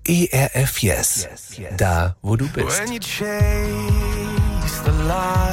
ERF Yes. Da, wo du bist. When you chase the light